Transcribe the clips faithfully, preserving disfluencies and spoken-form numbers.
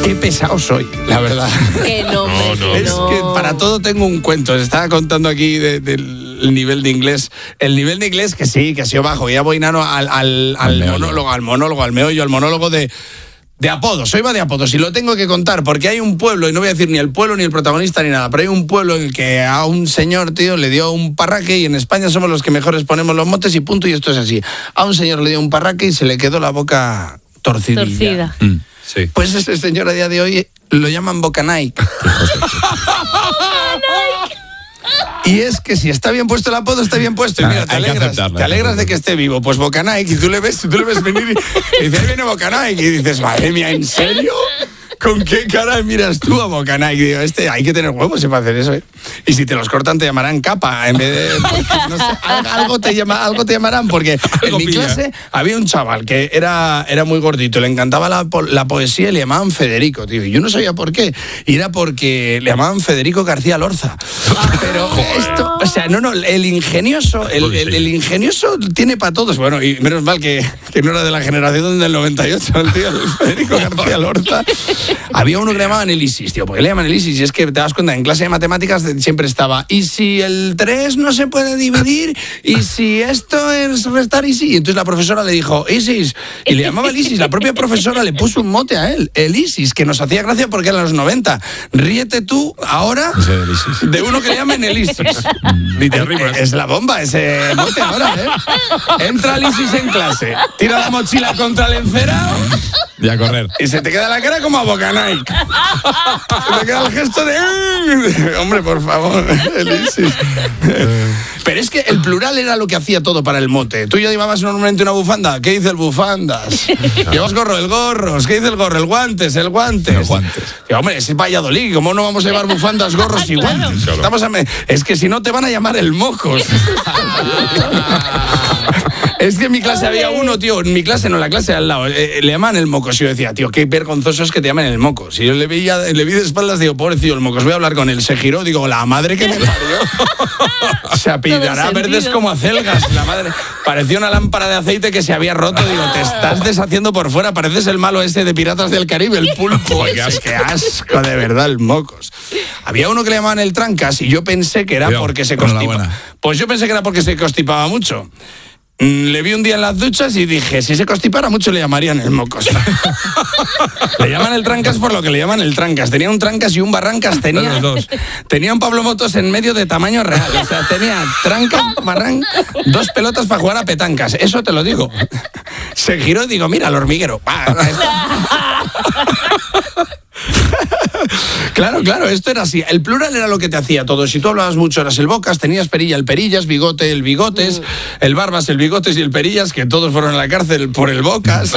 Qué pesado soy, la verdad. Que no, No, no. que Es no. que para todo tengo un cuento. Les estaba contando aquí de- del nivel de inglés. El nivel de inglés que sí, que ha sido bajo. Ya voy nano al, al, al Al meollo. monólogo, al monólogo, al meollo, al monólogo de... De apodos, soy va de apodos y lo tengo que contar porque hay un pueblo, y no voy a decir ni el pueblo ni el protagonista ni nada, pero hay un pueblo en el que a un señor, tío, le dio un parraque y en España somos los que mejores ponemos los motes y punto, y esto es así. A un señor le dio un parraque y se le quedó la boca torcidilla. Torcida. Mm. Sí. Pues ese señor a día de hoy lo llaman Boca Nike. Y es que si está bien puesto el apodo, está bien puesto. Y Ah, mira, te hay que alegras, aceptarlo, te hay que alegras de que esté vivo. Pues Boca Nike, y tú le ves, tú le ves venir y, y dices, ahí viene Boca Nike. Y dices, madre mía, ¿en serio? ¿Con qué cara miras tú a Boca Nike? Digo, este, hay que tener huevos para hacer eso, ¿eh? Y si te los cortan, te llamarán capa. En vez de. Porque, no sé, al- algo, te llama, algo te llamarán. Porque en Algo mi pilla. clase había un chaval que era, era muy gordito, le encantaba la, po- la poesía y le llamaban Federico, tío. Y yo no sabía por qué. Y era porque le llamaban Federico García Lorza. Pero esto, o sea, no, no, el ingenioso, el, el- el ingenioso tiene para todos. Bueno, y menos mal que, que no era de la generación del noventa y ocho, el tío, el Federico García Lorza. Había uno que le llamaban el ISIS, tío. ¿Por qué le llaman el ISIS? Y es que te das cuenta, en clase de matemáticas siempre estaba, ¿y si el tres no se puede dividir? ¿Y si esto es restar y sí? Y entonces la profesora le dijo, ISIS. Y le llamaba el ISIS. La propia profesora le puso un mote a él, el ISIS, que nos hacía gracia porque eran los noventa. Ríete tú ahora Ese del ISIS. de uno que le llaman el ISIS. Y te rimas. Es la bomba ese mote ahora, ¿eh? Entra el ISIS en clase, tira la mochila contra el encerado Y a correr. y se te queda la cara como a Boca Nike. Se te queda el gesto de... Hombre, por favor, el ISIS. Pero es que el plural era lo que hacía todo para el mote. Tú ya llevabas normalmente una bufanda. ¿Qué dice el bufandas? Llevas gorro, el gorros. ¿Qué dice el gorro? El guantes, el guantes. El guantes. Y, hombre, es Valladolid. ¿Cómo no vamos a llevar bufandas, gorros y guantes? Claro. Estamos a me- Es que si no te van a llamar el mocos. Es que en mi clase había uno, tío, en mi clase, no, en la clase de al lado, eh, le llaman el mocos. Y yo decía, tío, qué vergonzoso es que te llamen el mocos. Y yo le vi, ya, le vi de espaldas, digo, pobrecillo el mocos, voy a hablar con él. Se giró, digo, la madre que me parió. Se apellidará Todo verdes sentido. como acelgas, la madre. Parecía una lámpara de aceite que se había roto. Digo, te estás deshaciendo por fuera, pareces el malo ese de Piratas del Caribe, el pulpo. Qué ese. Qué asco, de verdad, el mocos. Había uno que le llamaban el trancas y yo pensé que era Cuidado, porque se enhorabuena. constipaba. Pues yo pensé que era porque se constipaba mucho. Mm, Le vi un día en las duchas y dije, si se constipara mucho le llamarían el mocos. Le llaman el trancas por lo que le llaman el trancas. Tenía un trancas y un barrancas. Tenía, Los dos. tenía un Pablo Motos en medio de tamaño real. O sea, tenía trancas, barran, dos pelotas para jugar a petancas. Eso te lo digo. Se giró y digo, mira, el hormiguero. Claro, claro, esto era así. El plural era lo que te hacía todo. Si tú hablabas mucho eras el bocas, tenías perilla el perillas, bigote el bigotes, el barbas el bigotes y el perillas, que todos fueron a la cárcel por el bocas.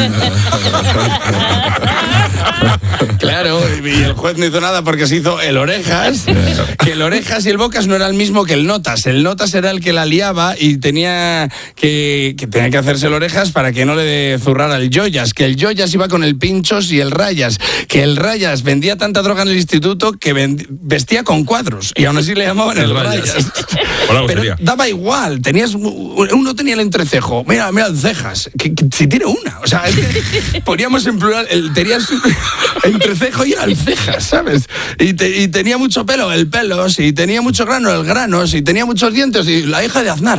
Claro, y el juez no hizo nada porque se hizo el orejas. Que el orejas y el bocas no era el mismo que el notas. El notas era el que la liaba y tenía que, que tenía que hacerse el orejas para que no le zurrara el joyas. Que el joyas iba con el pinchos y el rayas. Que el rayas vendía tanta droga en el instituto que vend- vestía con cuadros y aún así le llamaban el, El rayas. Rayas. Hola, Pero sería. daba igual, tenías uno tenía el entrecejo, mira, mira el cejas, que, que si tiene una, o sea, es que poníamos en plural, el, tenías entrecejo y era el cejas, ¿sabes? Y, te- y tenía mucho pelo, el pelo, si tenía mucho grano, el grano, si tenía muchos dientes, y la hija de Aznar.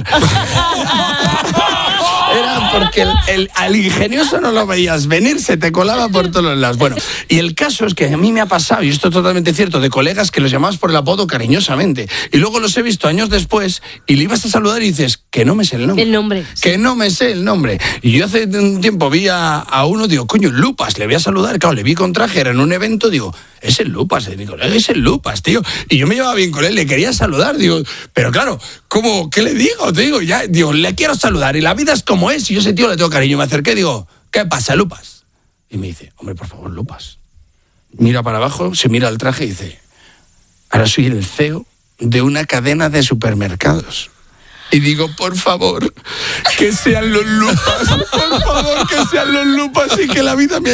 Era porque el, el- al ingenioso no lo veías venir, se te colaba por todos los lados. Bueno, y el caso es que a mí me ha pasado, y esto es totalmente cierto, de colegas que los llamabas por el apodo cariñosamente. Y luego los he visto años después y le ibas a saludar y dices, que no me sé el nombre. El nombre. Que no me sé el nombre. Y yo hace un tiempo vi a, a uno, digo, coño, Lupas, le voy a saludar. Claro, le vi con traje, era en un evento, digo, es el Lupas, de mi colega, es el Lupas, tío. Y yo me llevaba bien con él, le quería saludar, digo, pero claro, ¿cómo? ¿Qué le digo? Te digo, ya, digo, le quiero saludar y la vida es como es y yo a ese tío le tengo cariño. Me acerqué, digo, ¿qué pasa, Lupas? Y me dice, hombre, por favor, Lupas. Mira para abajo, se mira al traje y dice, ahora soy el C E O de una cadena de supermercados. Y digo, por favor, que sean los Lupas, por favor, que sean los Lupas y que la vida me